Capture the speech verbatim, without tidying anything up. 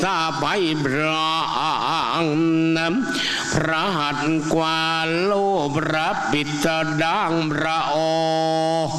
ตาไปบรางน้ำพระหัตถ์กว่าโลพระปิตรดังพระอ